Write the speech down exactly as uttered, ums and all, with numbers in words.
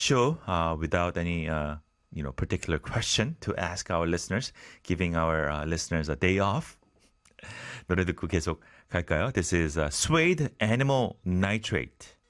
show uh, without any uh, you know particular question to ask our listeners, giving our uh, listeners a day off. 노래 듣고 계속 갈까요? This is uh, Suede Animal Nitrate.